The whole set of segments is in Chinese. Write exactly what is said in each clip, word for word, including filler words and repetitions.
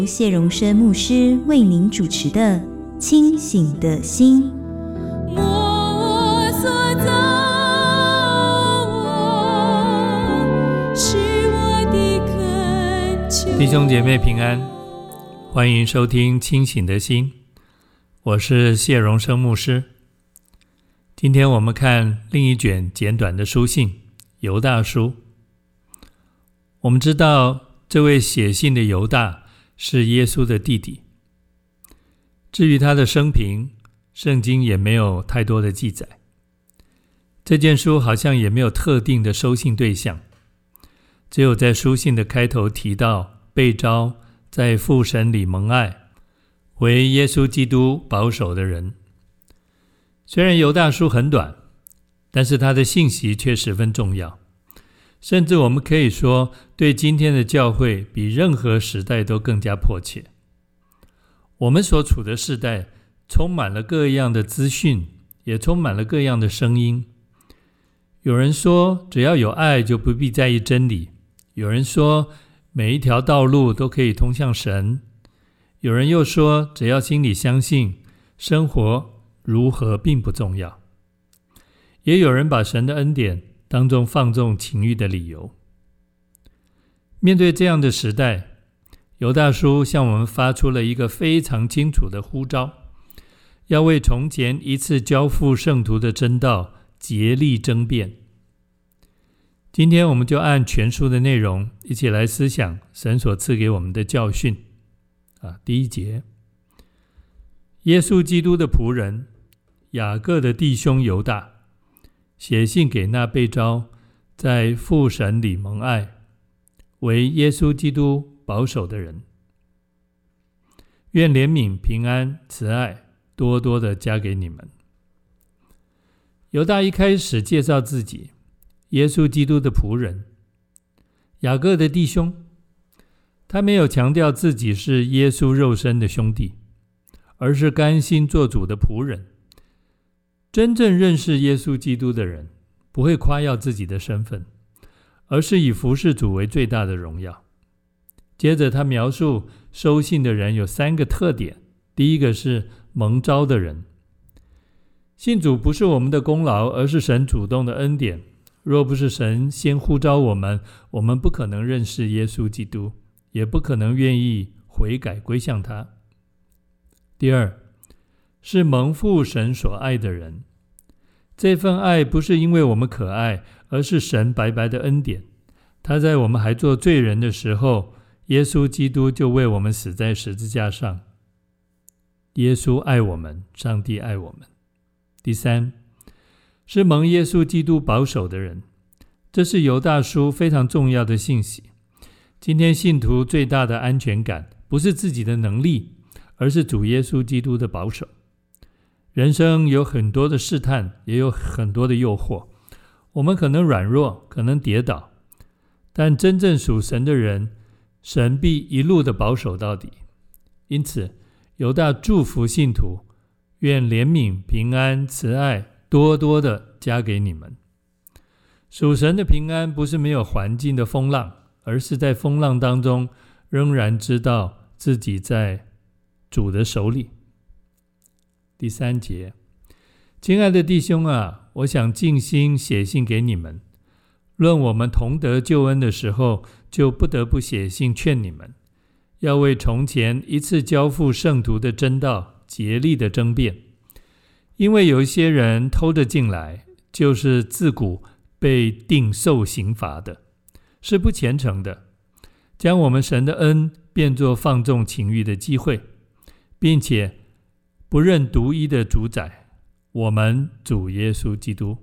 谢荣生牧师为您主持的清醒的心。 弟兄姐妹平安，欢迎收听清醒的心，我是谢荣生牧师。今天我们看另一卷简短的书信，犹大书。我们知道这位写信的犹大是耶稣的弟弟。至于他的生平，圣经也没有太多的记载。这件书好像也没有特定的收信对象，只有在书信的开头提到被召在父神里蒙爱，为耶稣基督保守的人。虽然犹大书很短，但是他的信息却十分重要，甚至我们可以说对今天的教会比任何时代都更加迫切。我们所处的世代充满了各样的资讯，也充满了各样的声音。有人说只要有爱就不必在意真理，有人说每一条道路都可以通向神，有人又说只要心里相信，生活如何并不重要。也有人把神的恩典当作放纵情欲的理由。面对这样的时代，犹大书向我们发出了一个非常清楚的呼召，要为从前一次交付圣徒的真道竭力争辩。今天我们就按全书的内容一起来思想神所赐给我们的教训。啊，第一节，耶稣基督的仆人雅各的弟兄犹大，写信给那被召在父神里蒙爱，为耶稣基督保守的人。愿怜悯、平安、慈爱多多的加给你们。犹大一开始介绍自己，耶稣基督的仆人，雅各的弟兄。他没有强调自己是耶稣肉身的兄弟，而是甘心做主的仆人。真正认识耶稣基督的人，不会夸耀自己的身份，而是以服事主为最大的荣耀。接着他描述收信的人有三个特点。第一个是蒙召的人。信主不是我们的功劳，而是神主动的恩典。若不是神先呼召我们，我们不可能认识耶稣基督，也不可能愿意悔改归向他。第二，是蒙父神所爱的人。这份爱不是因为我们可爱，而是神白白的恩典。他在我们还做罪人的时候，耶稣基督就为我们死在十字架上。耶稣爱我们，上帝爱我们。第三，是蒙耶稣基督保守的人。这是犹大书非常重要的信息。今天信徒最大的安全感，不是自己的能力，而是主耶稣基督的保守。人生有很多的试探，也有很多的诱惑，我们可能软弱，可能跌倒，但真正属神的人，神必一路的保守到底。因此犹大祝福信徒，愿怜悯、平安、慈爱多多的加给你们。属神的平安不是没有环境的风浪，而是在风浪当中仍然知道自己在主的手里。第三节，亲爱的弟兄啊，我想尽心写信给你们，论我们同得救恩的时候，就不得不写信劝你们，要为从前一次交付圣徒的真道竭力的争辩。因为有一些人偷着进来，就是自古被定受刑罚的，是不虔诚的，将我们神的恩变作放纵情欲的机会，并且不认独一的主宰，我们主耶稣基督。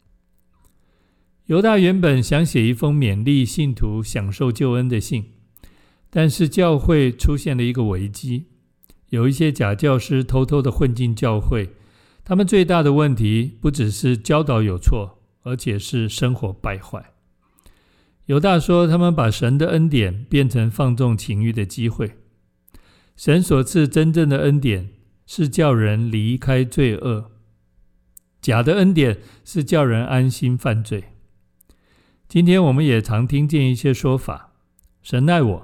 犹大原本想写一封勉励信徒享受救恩的信，但是教会出现了一个危机，有一些假教师偷偷的混进教会，他们最大的问题不只是教导有错，而且是生活败坏。犹大说他们把神的恩典变成放纵情欲的机会。神所赐真正的恩典是叫人离开罪恶，假的恩典是叫人安心犯罪。今天我们也常听见一些说法，神爱我，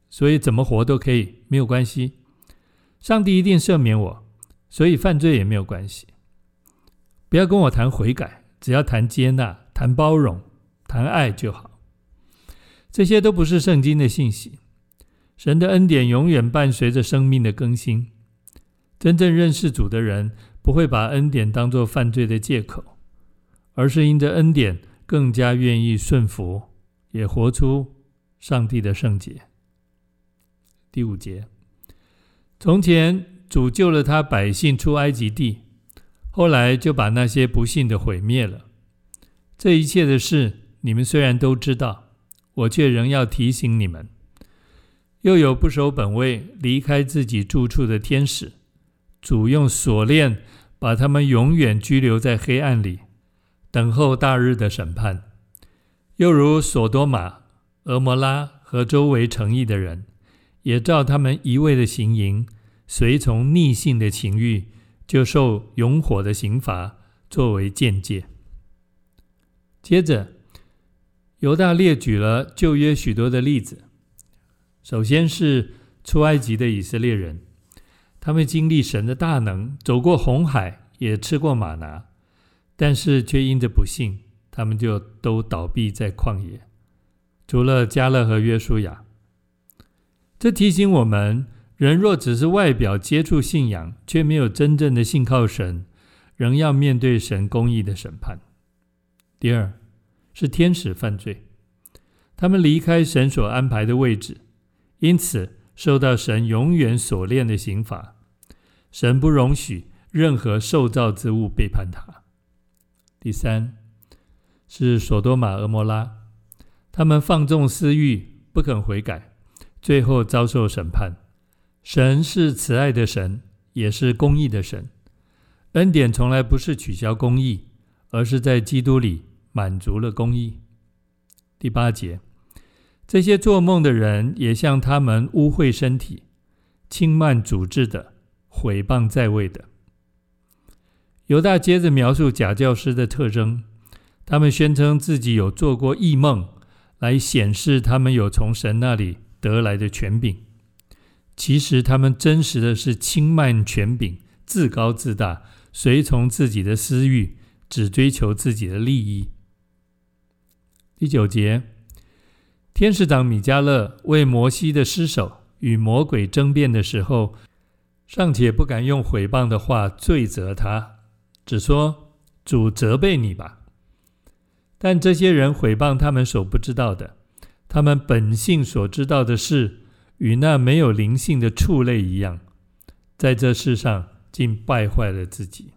所以怎么活都可以，没有关系。上帝一定赦免我，所以犯罪也没有关系。不要跟我谈悔改，只要谈接纳、谈包容、谈爱就好。这些都不是圣经的信息。神的恩典永远伴随着生命的更新。真正认识主的人不会把恩典当作犯罪的借口，而是因着恩典更加愿意顺服，也活出上帝的圣洁。第五节，从前主救了他百姓出埃及地，后来就把那些不信的毁灭了。这一切的事你们虽然都知道，我却仍要提醒你们。又有不守本位离开自己住处的天使，主用锁链把他们永远拘留在黑暗里，等候大日的审判。又如所多玛、俄摩拉和周围城邑的人，也照他们一味的行淫，随从逆性的情欲，就受永火的刑罚作为鉴戒。接着犹大列举了旧约许多的例子。首先是出埃及的以色列人，他们经历神的大能，走过红海，也吃过玛拿，但是却因着不信，他们就都倒闭在旷野，除了迦勒和约书亚。这提醒我们，人若只是外表接触信仰，却没有真正的信靠神，仍要面对神公义的审判。第二是天使犯罪，他们离开神所安排的位置，因此受到神永远锁链的刑罚。神不容许任何受造之物背叛他。第三是所多玛、俄摩拉，他们放纵私欲，不肯悔改，最后遭受审判。神是慈爱的神，也是公义的神。恩典从来不是取消公义，而是在基督里满足了公义。第八节，这些做梦的人也像他们污秽身体、轻慢主治的、毁谤在位的。犹大接着描述假教师的特征，他们宣称自己有做过异梦，来显示他们有从神那里得来的权柄。其实他们真实的是轻慢权柄，自高自大，随从自己的私欲，只追求自己的利益。第九节，天使长米迦勒为摩西的尸首与魔鬼争辩的时候，尚且不敢用毁谤的话罪责他，只说主责备你吧。但这些人毁谤他们所不知道的，他们本性所知道的事，与那没有灵性的畜类一样，在这世上竟败坏了自己。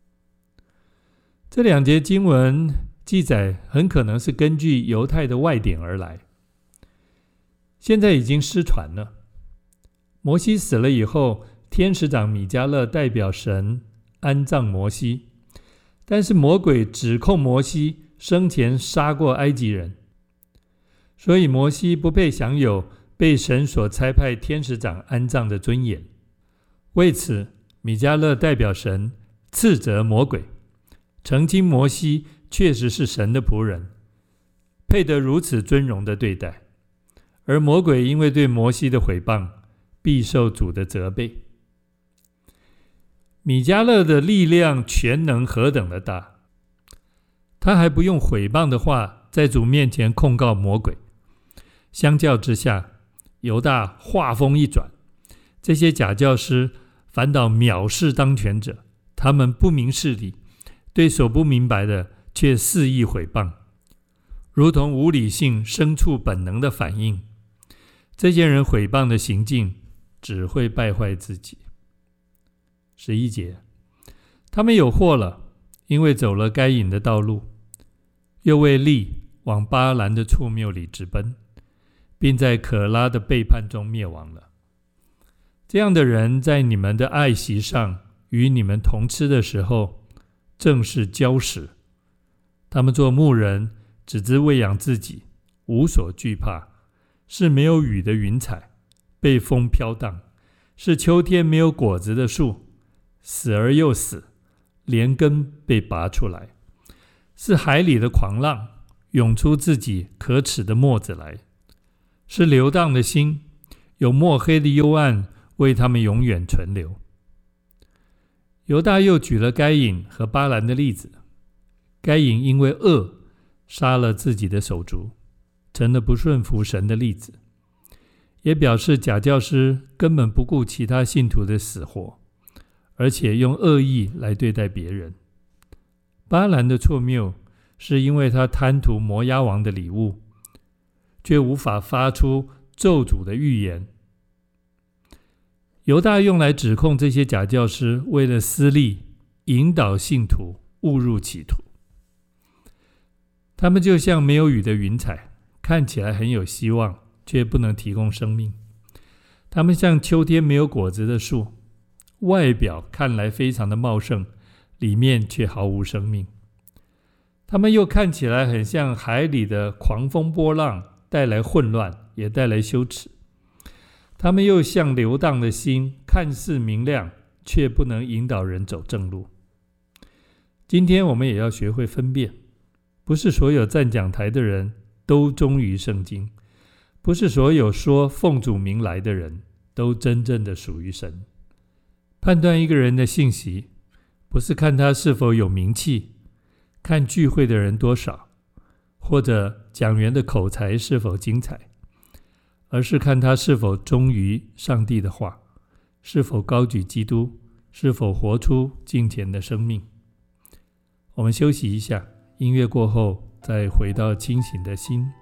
这两节经文记载很可能是根据犹太的外典而来，现在已经失传了。摩西死了以后，天使长米迦勒代表神安葬摩西，但是魔鬼指控摩西生前杀过埃及人，所以摩西不配享有被神所差派天使长安葬的尊严。为此，米迦勒代表神斥责魔鬼，澄清摩西确实是神的仆人，配得如此尊荣的对待。而魔鬼因为对摩西的毁谤，必受主的责备。米迦勒的力量全能何等的大，他还不用毁谤的话在主面前控告魔鬼。相较之下，犹大话锋一转，这些假教师反倒藐视当权者，他们不明事理，对所不明白的却肆意毁谤，如同无理性牲畜本能的反应。这些人毁谤的行径只会败坏自己。十一节，他们有祸了，因为走了该隐的道路，又为利往巴兰的触谬里直奔，并在可拉的背叛中灭亡了。这样的人在你们的爱席上与你们同吃的时候，正是礁石。他们做牧人，只知喂养自己，无所惧怕，是没有雨的云彩，被风飘荡，是秋天没有果子的树，死而又死，连根被拔出来，是海里的狂浪，涌出自己可耻的沫子来，是流荡的心， 有墨黑的幽暗为他们永远存留。犹大又举了该隐和巴兰的例子。该隐因为恶杀了自己的手足，成了不顺服神的例子，也表示假教师根本不顾其他信徒的死活，而且用恶意来对待别人。巴兰的错谬是因为他贪图摩押王的礼物，却无法发出咒诅的预言。犹大用来指控这些假教师为了私利，引导信徒误入歧途。他们就像没有雨的云彩，看起来很有希望，却不能提供生命。他们像秋天没有果子的树，外表看来非常的茂盛，里面却毫无生命。他们又看起来很像海里的狂风波浪，带来混乱，也带来羞耻。他们又像流荡的心，看似明亮，却不能引导人走正路。今天我们也要学会分辨，不是所有站讲台的人都忠于圣经，不是所有说奉主名来的人都真正的属于神。判断一个人的信息，不是看他是否有名气，看聚会的人多少，或者讲员的口才是否精彩，而是看他是否忠于上帝的话，是否高举基督，是否活出敬虔的生命。我们休息一下，音乐过后再回到清醒的心。